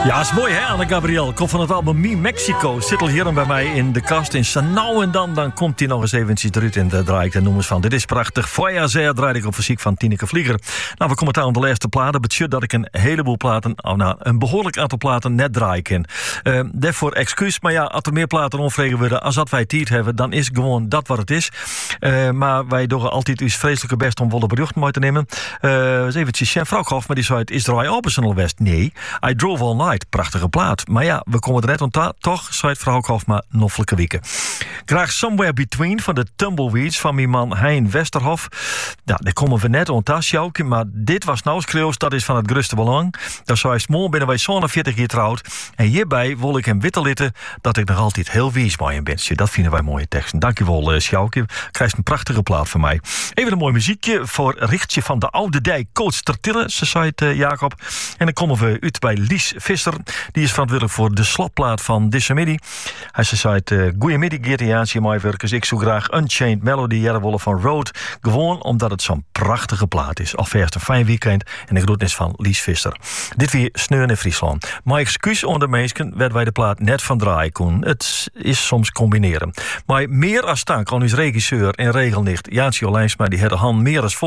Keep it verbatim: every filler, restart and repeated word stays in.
Ja, is mooi hè, Anne Gabriel. Komt van het album Me Mexico. Zit al hier bij mij in de kast. In zo nou en dan, dan komt hij nog eens eventjes eruit. En daar draai ik de noemers van. Dit is prachtig. Voyager draai ik op muziek van Tineke Vlieger. Nou, we komen aan de laatste platen. Betekent dat ik een heleboel platen, oh, nou, een behoorlijk aantal platen net draai kan. Uh, daarvoor excuus. Maar ja, als er meer platen onvregen worden, als dat wij tijd hebben, dan is gewoon dat wat het is. Uh, maar wij doen altijd ons vreselijke best om wolle berichten mee te nemen. Uh, eens eventjes, Sjen Vrouwhoff, maar die zei, is Roy Orbison al best? Nee, I Drove All Night. Prachtige plaat. Maar ja, we komen er net aan. Toch, zei Vrouwhoff, maar noffelijke wieken. Graag Somewhere Between van de Tumbleweeds van mijn man Hein Westerhof. Ja, daar komen we net aan tasje, maar dit was nou schreeuws, dat is van het grootste belang. Dat zou hij smoor binnen wij zevenenveertig jaar trouwd. En hierbij wil ik hem witte litten dat ik nog altijd heel wies bij hem ben. Dat vinden wij mooie teksten. Dankjewel, uh, Sjoukje. Krijgt een prachtige plaat van mij. Even een mooi muziekje voor Richtje van de Oude Dijk. Coach Tertille, ze zei het, uh, Jacob. En dan komen we uit bij Lies Visser. Die is verantwoordelijk voor de slotplaat van deze middag. Hij zei het, uh, goeiemiddag, Geertiaansie, mijwerkers. Ik zoek graag Unchained Melody, Jerrewolle van Road. Gewoon omdat het zo'n prachtige plaat is. Alvast een fijn weekend. En de groetnis van Lies Visser. Dit weer Sneur in Friesland. Maar excuus onder de mensen werden wij de plaat net van draaien kon. Het is soms combineren. Maar meer als dank aan uw regisseur en regelnicht Jaantje Olijnsma, die had de hand meer als